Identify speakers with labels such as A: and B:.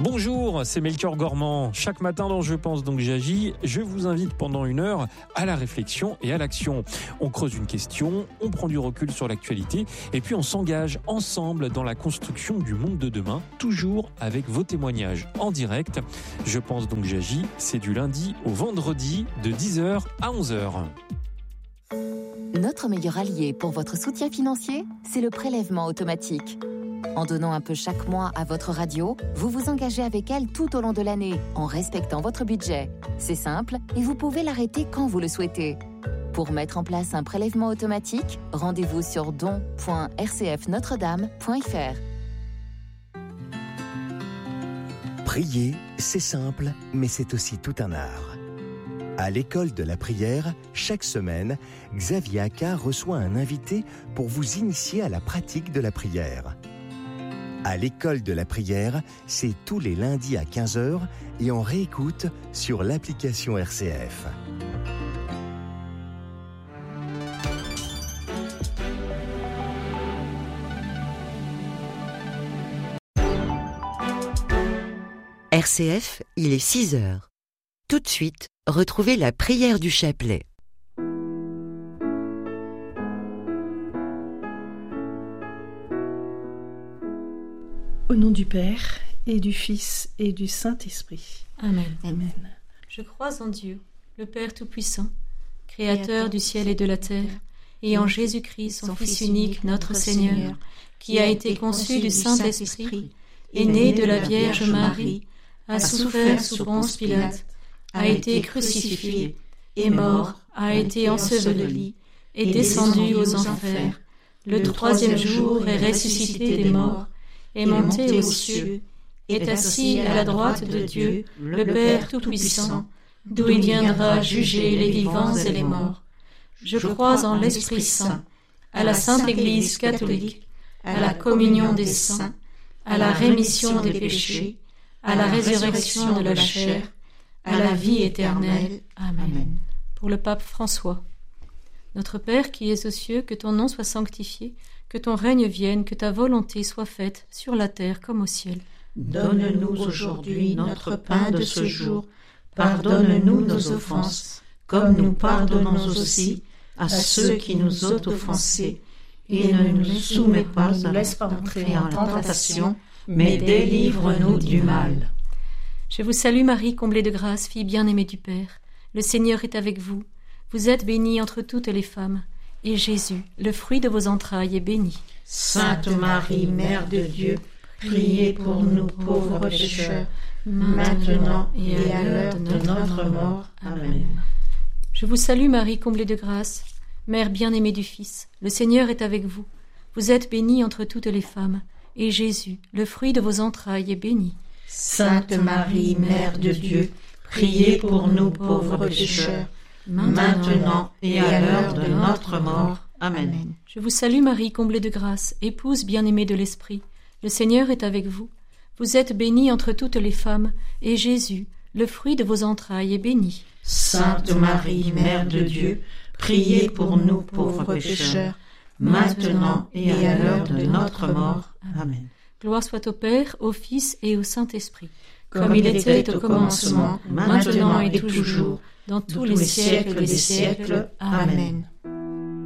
A: Bonjour, c'est Melchior Gormand. Chaque matin dans Je pense donc j'agis, je vous invite pendant 1 heure à la réflexion et à l'action. On creuse une question, on prend du recul sur l'actualité et puis on s'engage ensemble dans la construction du monde de demain, toujours avec vos témoignages en direct. Je pense donc j'agis, c'est du lundi au vendredi de 10h à 11h.
B: Notre meilleur allié pour votre soutien financier, c'est le prélèvement automatique. En donnant un peu chaque mois à votre radio, vous vous engagez avec elle tout au long de l'année, en respectant votre budget. C'est simple et vous pouvez l'arrêter quand vous le souhaitez. Pour mettre en place un prélèvement automatique, rendez-vous sur don.rcfnotredame.fr.
C: Prier, c'est simple, mais c'est aussi tout un art. À l'école de la prière, chaque semaine, Xavier Accard reçoit un invité pour vous initier à la pratique de la prière. À l'école de la prière, c'est tous les lundis à 15h et on réécoute sur l'application RCF.
D: RCF, il est 6h. Tout de suite, retrouvez la prière du chapelet.
E: Au nom du Père, et du Fils, et du Saint-Esprit.
F: Amen.
E: Amen.
F: Je crois en Dieu, le Père Tout-Puissant, Créateur du ciel et de la terre, et en Jésus-Christ, son Fils unique, notre Seigneur, qui a été conçu du Saint-Esprit, est né de la Vierge Marie, a souffert sous Ponce Pilate, a été crucifié, est mort, a été enseveli, est descendu aux enfers, le 3e jour est ressuscité des morts, est monté aux cieux, est assis à la droite de Dieu, le Père Tout-Puissant, d'où il viendra juger les vivants et les morts. Je crois en l'Esprit Saint, à la Sainte Église catholique, à la communion des saints, à la rémission des péchés, à la résurrection de la chair, à la vie éternelle. Amen. Pour le pape François. Notre Père qui es aux cieux, que ton nom soit sanctifié, que ton règne vienne, que ta volonté soit faite sur la terre comme au ciel.
G: Donne-nous aujourd'hui notre pain de ce jour. Pardonne-nous nos offenses, comme nous pardonnons aussi à ceux qui nous ont offensés. Et ne nous soumets pas, ne laisse pas entrer en tentation, mais délivre-nous du mal.
F: Je vous salue Marie, comblée de grâce, fille bien-aimée du Père. Le Seigneur est avec vous. Vous êtes bénie entre toutes les femmes. Et Jésus, le fruit de vos entrailles, est béni.
G: Sainte Marie, Mère de Dieu, priez pour nous pauvres pécheurs, maintenant et à l'heure de notre mort. Amen.
F: Je vous salue Marie, comblée de grâce, Mère bien-aimée du Fils. Le Seigneur est avec vous. Vous êtes bénie entre toutes les femmes. Et Jésus, le fruit de vos entrailles, est béni.
G: Sainte Marie, Mère de Dieu, priez pour nous pauvres pécheurs, maintenant et à l'heure de notre mort. Amen.
F: Je vous salue Marie, comblée de grâce, épouse bien-aimée de l'Esprit. Le Seigneur est avec vous. Vous êtes bénie entre toutes les femmes, et Jésus, le fruit de vos entrailles, est béni.
G: Sainte Marie, Mère de Dieu, priez pour nous pauvres pécheurs, maintenant et à l'heure de notre mort. Amen.
F: Gloire soit au Père, au Fils et au Saint-Esprit,
G: comme il était au commencement, maintenant et toujours, dans tous les siècles des siècles. Amen.